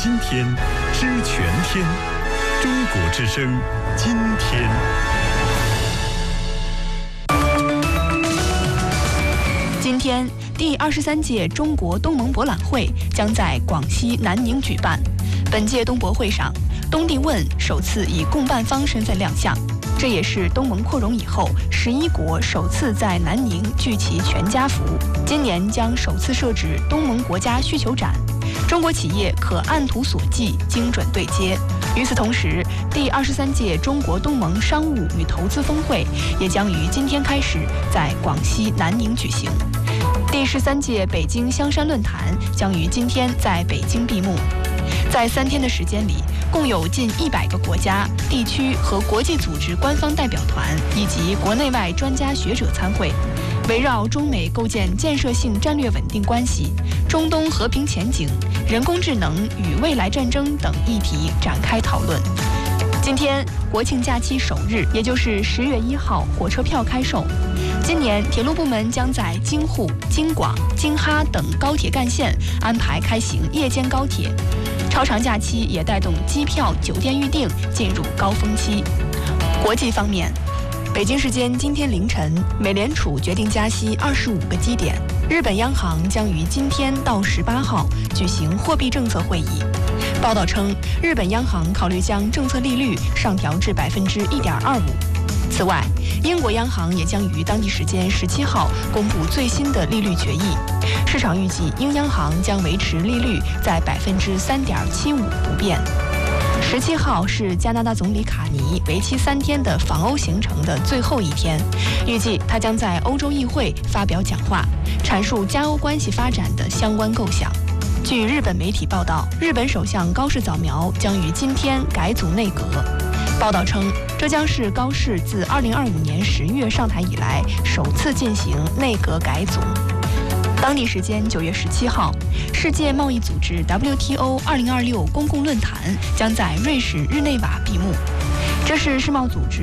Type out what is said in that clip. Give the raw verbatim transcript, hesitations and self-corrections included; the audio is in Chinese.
今天，知全天。中国之声，今天。 今天，第二十三届中国东盟博览会将在广西南宁举办。本届东博会上，东帝汶首次以共办方身份亮相，这也是东盟扩容以后十一国首次在南宁聚齐全家福。今年将首次设置东盟国家需求展，中国企业可按图索骥，精准对接。与此同时，第二十三届中国东盟商务与投资峰会也将于今天开始在广西南宁举行。第十三届北京香山论坛将于今天在北京闭幕。在三天的时间里，共有近一百个国家、地区和国际组织官方代表团以及国内外专家学者参会，围绕中美构建建设性战略稳定关系、中东和平前景、人工智能与未来战争等议题展开讨论。今天国庆假期首日，也就是十月一号，火车票开售。今年铁路部门将在京沪、京广、京哈等高铁干线安排开行夜间高铁。超长假期也带动机票、酒店预订进入高峰期。国际方面，北京时间今天凌晨，美联储决定加息二十五个基点。日本央行将于今天到十八号举行货币政策会议。报道称，日本央行考虑将政策利率上调至百分之一点二五。此外，英国央行也将于当地时间十七号公布最新的利率决议。市场预计，英央行将维持利率在百分之三点七五不变。十七号是加拿大总理卡尼为期三天的访欧行程的最后一天，预计他将在欧洲议会发表讲话，阐述加欧关系发展的相关构想。据日本媒体报道，日本首相高市早苗将于今天改组内阁。报道称，这将是高市自二零二五年十月上台以来首次进行内阁改组。当地时间九月十七号，世界贸易组织 W T O 二零二六公共论坛将在瑞士日内瓦闭幕。这是世贸组织